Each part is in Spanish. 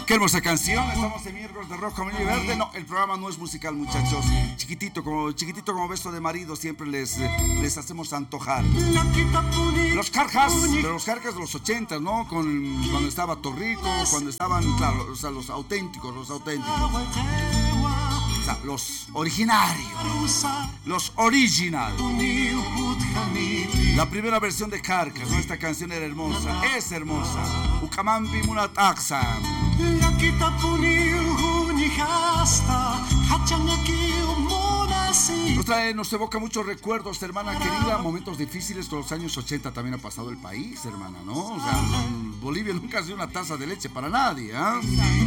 qué hermosa canción. Estamos en miércoles de rojo, amarillo y verde. No, el programa no es musical, muchachos. Chiquitito como beso de marido, siempre les hacemos antojar. Los carjas, pero los carjas de los 80, ¿no? Cuando estaba Torrico, cuando estaban, claro, o sea, los auténticos. O sea, los originarios. Los original. La primera versión de Carcas, ¿no? Esta canción era hermosa, es hermosa. Ukamampi Munataxa. Nos evoca muchos recuerdos, hermana querida, momentos difíciles de los años 80 también ha pasado el país, hermana, ¿no? O sea, Bolivia nunca ha sido una taza de leche para nadie, ¿eh?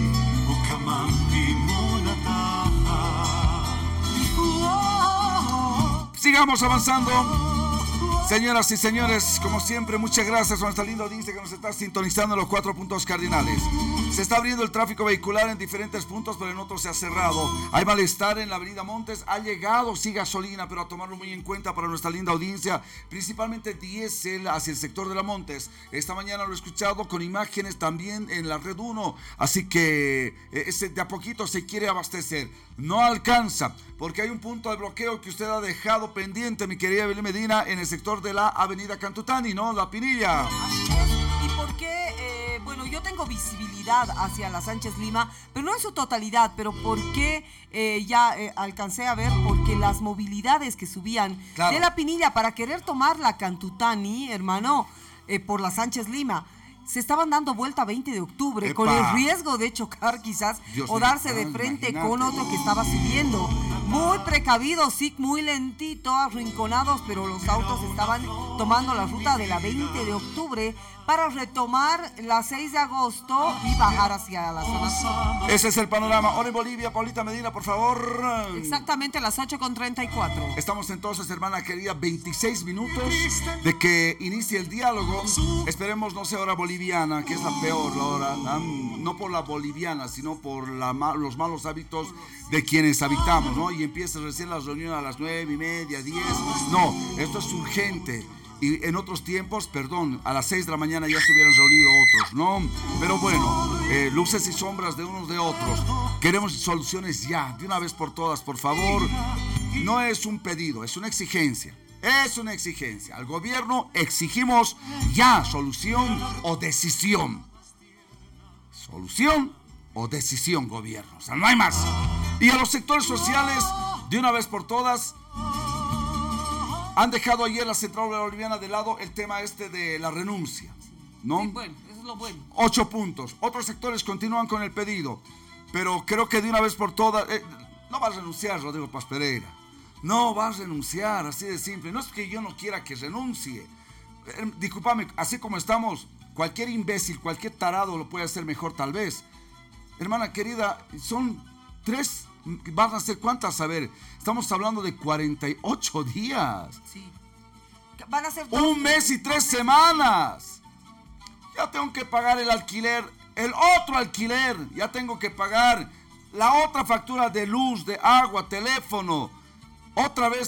Sigamos avanzando. Señoras y señores, como siempre, muchas gracias a nuestra linda audiencia que nos está sintonizando en los 4 puntos cardinales. Se está abriendo el tráfico vehicular en diferentes puntos, pero en otros se ha cerrado. Hay malestar en la avenida Montes. Ha llegado, sí, gasolina, pero a tomarlo muy en cuenta para nuestra linda audiencia, principalmente diésel hacia el sector de la Montes. Esta mañana lo he escuchado con imágenes también en la Red 1, así que de a poquito se quiere abastecer. No alcanza, porque hay un punto de bloqueo que usted ha dejado pendiente, mi querida Belén Medina, en el sector de la avenida Cantutani, ¿no? La Pinilla. ¿Y por qué? Bueno, yo tengo visibilidad hacia la Sánchez Lima, pero no en su totalidad, pero ¿por qué alcancé a ver? Porque las movilidades que subían de la Pinilla para querer tomar la Cantutani, hermano, por la Sánchez Lima, se estaban dando vuelta 20 de octubre, ¡epa!, con el riesgo de chocar quizás, Dios o darse de frente, imagínate, con otro que estaba subiendo. Muy precavidos, sí, muy lentito, arrinconados, pero los autos estaban tomando la ruta de la 20 de octubre para retomar la 6 de agosto y bajar hacia la zona. Ese es el panorama. Ahora en Bolivia, Paulita Medina, por favor. Exactamente a las 8:34. Estamos entonces, hermana querida, 26 minutos de que inicie el diálogo. Esperemos no sea hora boliviana, que es la peor la hora, no por la boliviana, sino por los malos hábitos de quienes habitamos, ¿no? Y empieza recién la reunión a las 9:30, 10. No, esto es urgente. Y en otros tiempos, a las 6 de la mañana ya se hubieran reunido otros, ¿no? Pero bueno, luces y sombras de unos de otros. Queremos soluciones ya, de una vez por todas, por favor. No es un pedido, es una exigencia. Es una exigencia. Al gobierno exigimos ya solución o decisión. Solución o decisión, gobierno. O sea, no hay más. Y a los sectores sociales, de una vez por todas, han dejado ayer la Central Boliviana de lado el tema de la renuncia, ¿no? Sí, bueno, eso es lo bueno. 8 puntos. Otros sectores continúan con el pedido, pero creo que de una vez por todas, no va a renunciar Rodrigo Paz Pereira. No va a renunciar, así de simple. No es que yo no quiera que renuncie. Discúlpame, así como estamos, cualquier imbécil, cualquier tarado lo puede hacer mejor tal vez. Hermana querida, son 3... ¿Van a ser cuántas? A ver, estamos hablando de 48 días. Sí. Van a ser 1 mes y 3 semanas. Ya tengo que pagar el alquiler, el otro alquiler. Ya tengo que pagar la otra factura de luz, de agua, teléfono. Otra vez.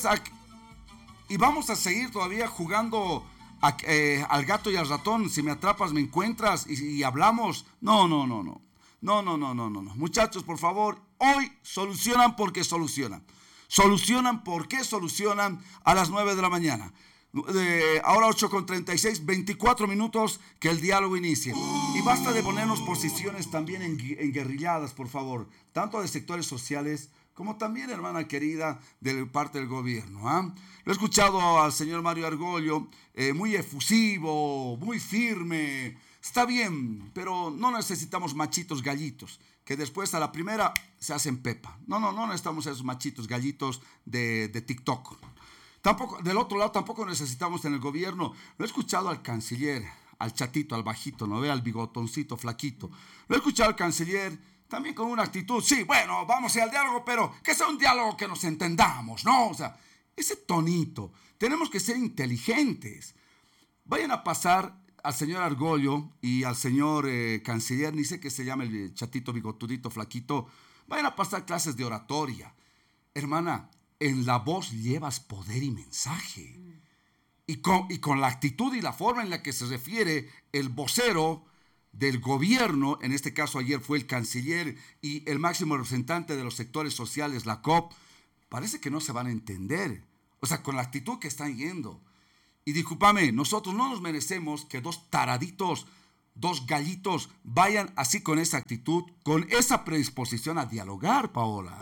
Y vamos a seguir todavía jugando al gato y al ratón. Si me atrapas, me encuentras y hablamos. No. No. Muchachos, por favor, hoy solucionan porque solucionan. Solucionan porque solucionan a las 9 de la mañana. Ahora 8:36, 24 minutos que el diálogo inicie. Y basta de ponernos posiciones también enguerrilladas, por favor, tanto de sectores sociales como también, hermana querida, de parte del gobierno. Lo he escuchado al señor Mario Argollo, muy efusivo, muy firme. Está bien, pero no necesitamos machitos gallitos, que después a la primera se hacen pepa. No necesitamos esos machitos gallitos de TikTok. Tampoco, del otro lado, tampoco necesitamos en el gobierno. Lo he escuchado al canciller, al chatito, al bajito, ¿no ve? Al bigotoncito flaquito. Lo he escuchado al canciller también con una actitud, sí, bueno, vamos al diálogo, pero que sea un diálogo que nos entendamos, ¿no? O sea, ese tonito. Tenemos que ser inteligentes. Vayan a pasar al señor Argollo y al señor canciller, ni sé qué se llama el chatito bigotudito flaquito, vayan a pasar clases de oratoria. Hermana, en la voz llevas poder y mensaje. Y con la actitud y la forma en la que se refiere el vocero, del gobierno, en este caso ayer fue el canciller y el máximo representante de los sectores sociales, la COP, parece que no se van a entender. O sea, con la actitud que están yendo. Y discúlpame, nosotros no nos merecemos que dos taraditos, dos gallitos vayan así con esa actitud, con esa predisposición a dialogar, Paola.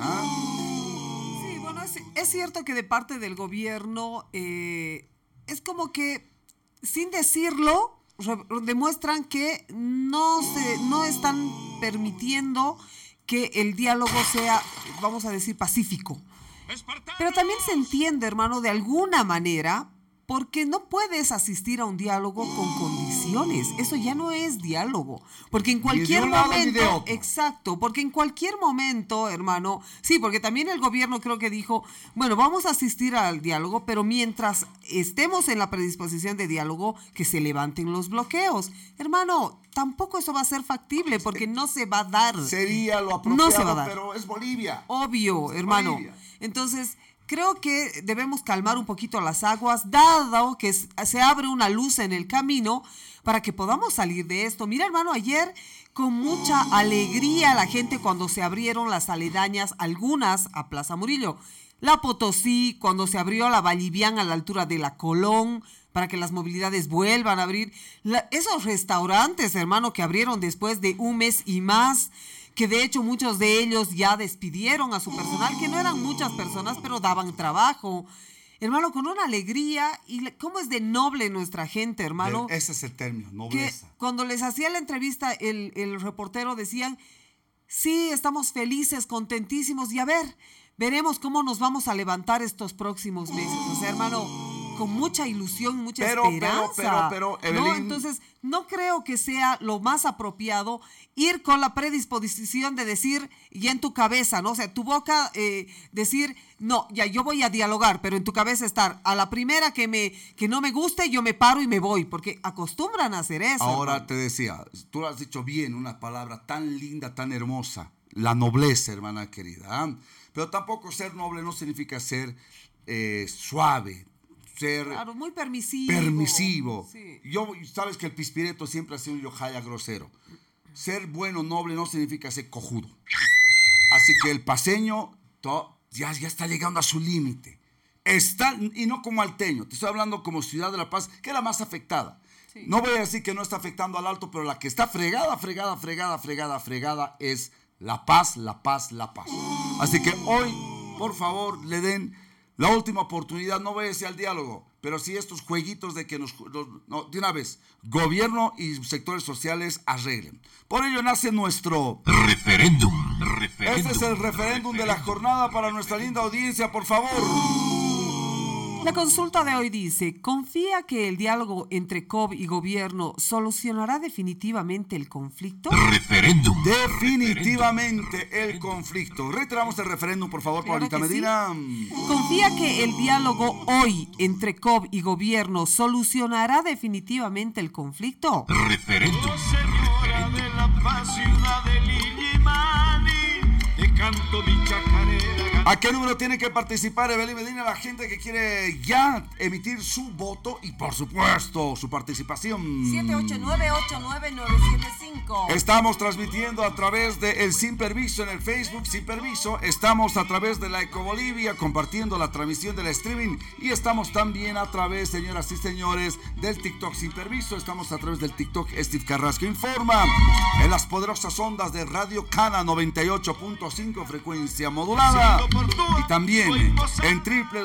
Sí, bueno, es cierto que de parte del gobierno es como que, sin decirlo, demuestran que no están permitiendo que el diálogo sea, vamos a decir, pacífico. Pero también se entiende, hermano, de alguna manera, porque no puedes asistir a un diálogo con condiciones. Eso ya no es diálogo. Porque en cualquier momento, exacto, porque en cualquier momento, hermano, sí, porque también el gobierno creo que dijo, bueno, vamos a asistir al diálogo, pero mientras estemos en la predisposición de diálogo, que se levanten los bloqueos. Hermano, tampoco eso va a ser factible porque no se va a dar. Sería lo apropiado, no se va a dar. Pero es Bolivia. Obvio, es hermano. Bolivia. Entonces, creo que debemos calmar un poquito las aguas, dado que se abre una luz en el camino para que podamos salir de esto. Mira, hermano, ayer con mucha alegría la gente cuando se abrieron las aledañas, algunas a Plaza Murillo. La Potosí, cuando se abrió la Vallivian a la altura de la Colón, para que las movilidades vuelvan a abrir. Esos restaurantes, hermano, que abrieron después de un mes y más, que de hecho muchos de ellos ya despidieron a su personal, que no eran muchas personas, pero daban trabajo. Hermano, con una alegría, y cómo es de noble nuestra gente, hermano. Ese es el término, nobleza. Que cuando les hacía la entrevista, el reportero decían, sí, estamos felices, contentísimos, y a ver, veremos cómo nos vamos a levantar estos próximos meses. O sea, hermano, con mucha ilusión, mucha esperanza. Pero, Evelyn, ¿no? Entonces, no creo que sea lo más apropiado ir con la predisposición de decir, ya en tu cabeza, ¿no? O sea, tu boca decir, no, ya yo voy a dialogar, pero en tu cabeza estar, a la primera que no me guste, yo me paro y me voy, porque acostumbran a hacer eso. Ahora, hermano. te decía, tú lo has dicho bien, una palabra tan linda, tan hermosa, la nobleza, hermana querida. ¿Eh? Pero tampoco ser noble no significa ser suave, ser claro, muy permisivo. Permisivo. Sí. Sabes que el pispireto siempre ha sido un yojaya grosero. Ser bueno, noble, no significa ser cojudo. Así que el paseño ya está llegando a su límite. Y no como alteño, te estoy hablando como Ciudad de la Paz, que es la más afectada. Sí. No voy a decir que no está afectando al Alto, pero la que está fregada es La Paz, La Paz, La Paz. Así que hoy, por favor, le den la última oportunidad. No voy a decir al diálogo, pero sí estos jueguitos de que de una vez, gobierno y sectores sociales arreglen. Por ello nace nuestro referéndum. Este es el referéndum de la jornada para nuestra linda audiencia, por favor. La consulta de hoy dice, ¿confía que el diálogo entre COP y gobierno solucionará definitivamente el conflicto? Referéndum. Definitivamente el conflicto. Reiteramos el referéndum, por favor, claro Paulita Medina. Sí. ¿Confía que el diálogo hoy entre COP y gobierno solucionará definitivamente el conflicto? Referéndum. Señora de la Paz, ciudad de Lillimani, te canto mi chacarera. ¿A qué número tiene que participar, Evelyn Medina, la gente que quiere ya emitir su voto y, por supuesto, su participación? 789-89975. Estamos transmitiendo a través de el Sin Permiso en el Facebook Sin Permiso. Estamos a través de la Ecobolivia compartiendo la transmisión del streaming. Y estamos también a través, señoras y señores, del TikTok Sin Permiso. Estamos a través del TikTok Steve Carrasco Informa. En las poderosas ondas de Radio Cana 98.5 frecuencia modulada. Y también en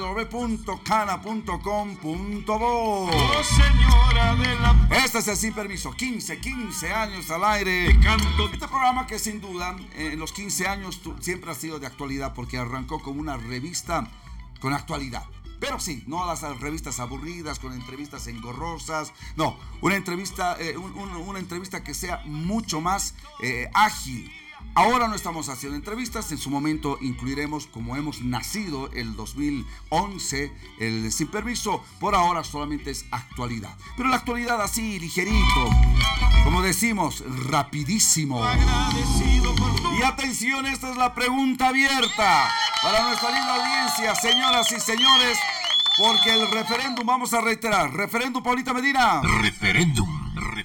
www.cana.com.bo. Este es el Sin Permiso, 15 años al aire. Este programa que sin duda en los 15 años siempre ha sido de actualidad porque arrancó como una revista con actualidad. Pero sí, no las revistas aburridas con entrevistas engorrosas. No, una entrevista que sea mucho más ágil. Ahora no estamos haciendo entrevistas, en su momento incluiremos, como hemos nacido el 2011, el Sin Permiso, por ahora solamente es actualidad. Pero la actualidad así, ligerito, como decimos, rapidísimo. Y atención, esta es la pregunta abierta para nuestra linda audiencia, señoras y señores, porque el referéndum, vamos a reiterar, referéndum, Paulita Medina. Referéndum.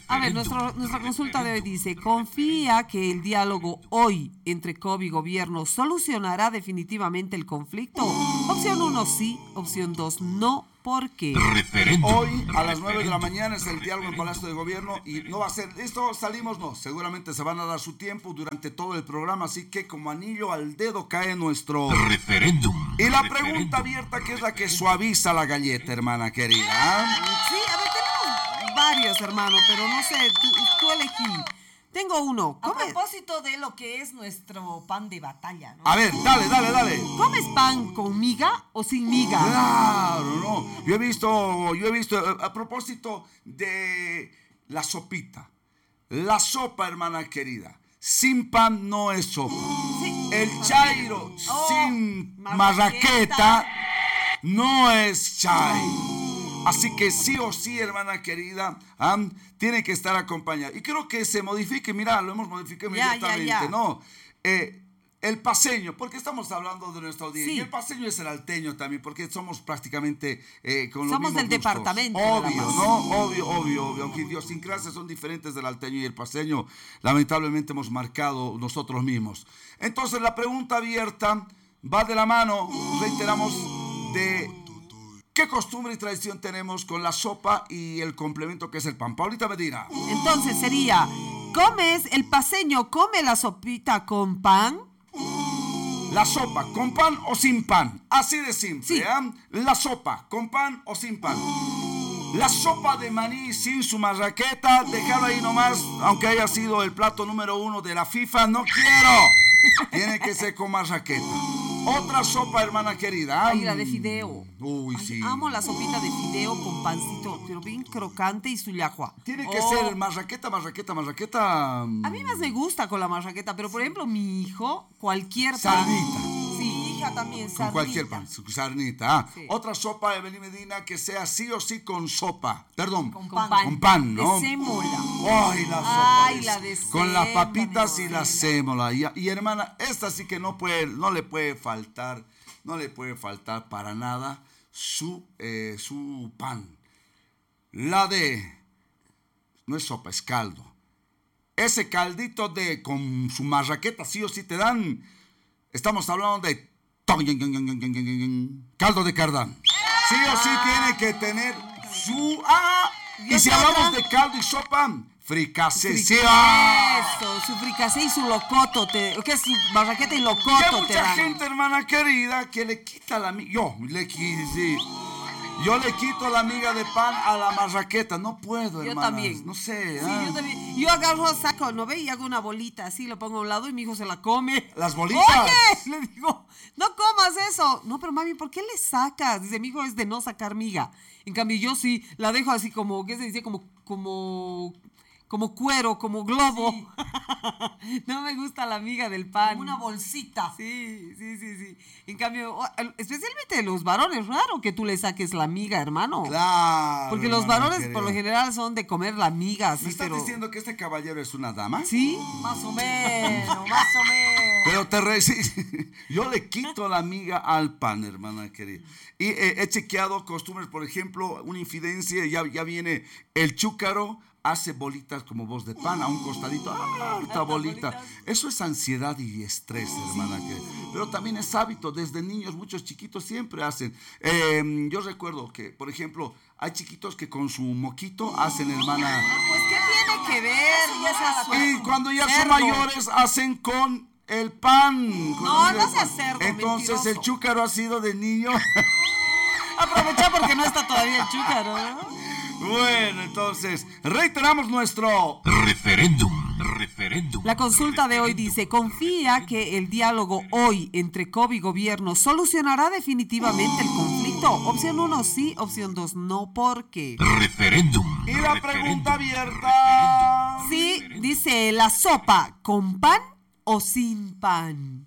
A ver, nuestra consulta de hoy dice, ¿confía que el diálogo hoy entre COB y gobierno solucionará definitivamente el conflicto? Opción 1, sí. Opción 2, no. ¿Por qué? Hoy a las 9 de la mañana es el diálogo en Palacio de Gobierno y no va a ser, esto salimos, no, seguramente se van a dar su tiempo durante todo el programa, así que como anillo al dedo cae nuestro referéndum. Y la pregunta abierta que es la que suaviza la galleta, hermana querida. Sí, a ver, tenemos varios, hermano, pero no sé, tú elegí. Tengo uno. A propósito de lo que es nuestro pan de batalla, ¿no? A ver, dale. ¿Comes pan con miga o sin miga? Claro, no. Yo he visto, a propósito de la sopita. La sopa, hermana querida. Sin pan no es sopa. Sí. El chairo sin marraqueta no es chai. Así que sí o sí, hermana querida, tiene que estar acompañada. Y creo que se modifique, mira, lo hemos modificado inmediatamente, ¿no? El paceño, porque estamos hablando de nuestra audiencia. Sí. Y el paceño es el alteño también, porque somos prácticamente con los Somos mismos del gustos. departamento. Obvio, ¿no? Obvio. Aunque idiosincrasias son diferentes del alteño y el paceño, lamentablemente hemos marcado nosotros mismos. Entonces, la pregunta abierta va de la mano, reiteramos, de ¿qué costumbre y tradición tenemos con la sopa y el complemento que es el pan? Paulita Medina. Entonces sería, ¿el paceño come la sopita con pan? La sopa, ¿con pan o sin pan? Así de simple, Sí. La sopa, ¿con pan o sin pan? La sopa de maní sin su marraqueta, dejarlo ahí nomás, aunque haya sido el plato número 1 de la FIFA, no quiero. Tiene que ser con marraqueta. Otra sopa, hermana querida. Ay, la de fideo. Uy, Ay, sí. amo la sopita de fideo con pancito, pero bien crocante y su llajua. Tiene que ser marraqueta. A mí más me gusta con la marraqueta, pero por ejemplo, mi hijo, cualquier pan. Sarnita. Sí, mi hija también, Con sarnita. cualquier pan, sarnita. Sí. Otra sopa de Belén Medina que sea sí o sí con sopa. Perdón, Con con pan. pan, ¿no? De sémola. Ay, la sopa. Ay, la de con las sémola, papitas y mi la sémola. Y hermana, esta sí que no le puede faltar para nada su pan. La de, no es sopa, es caldo. Ese caldito con su marraqueta sí o sí te dan. Estamos hablando de caldo de cardán. Sí o sí tiene que tener su... Y si hablamos de caldo y sopa, fricasé. Sí, Eso, su fricasé y su locoto, que es su marraqueta y Y hay locoto te mucha dan. gente, hermana querida, que le quita la miga. Yo le quito la miga de pan a la marraqueta. No puedo, Yo hermanas. también. No sé. Sí, yo también. Yo agarro, saco, ¿no ve? Y hago una bolita así, lo pongo a un lado y mi hijo se la come. ¿Las bolitas? ¡Oye! Le digo, no comas eso. No, pero mami, ¿por qué le sacas? Dice, mi hijo es de no sacar miga. En cambio, yo sí la dejo así como, ¿qué se dice? Como cuero, como globo. Sí. No me gusta la miga del pan. Una bolsita. Sí. En cambio, especialmente los varones, raro que tú le saques la miga, hermano. Claro. Porque los hermana varones querida. por lo general son de comer la miga, así, ¿Me estás pero... diciendo que este caballero es una dama? ¿Sí? Más o menos. Pero yo le quito la miga al pan, hermana querida. Y he chequeado costumbres, por ejemplo, una infidencia, ya viene el chúcaro, hace bolitas como vos de pan a un costadito, harta bolita. Eso es ansiedad y estrés, hermana querida. Pero también es hábito, desde niños, muchos chiquitos siempre hacen. Yo recuerdo que, por ejemplo, hay chiquitos que con su moquito hacen, hermana. Pues, ¿qué tiene que ver? Eso ya es la suerte. Y cuando ya son Cerdo. mayores, hacen con el pan. No seas cerdo, Entonces mentiroso. el chúcaro ha sido de niño. Aprovecha porque no está todavía el chúcaro, ¿no? Bueno, entonces, reiteramos nuestro referéndum. La consulta de hoy dice, ¿confía que el diálogo hoy entre COB y gobierno solucionará definitivamente el conflicto? Opción 1, sí. Opción 2, no. ¿Por qué? Referéndum. Y la pregunta abierta. Sí, dice, ¿la sopa con pan o sin pan?